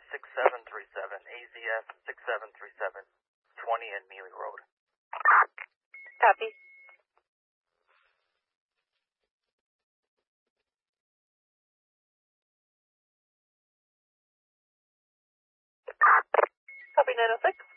6737, AZS 6737, 20 and Mealy Road. Copy. Copy 906.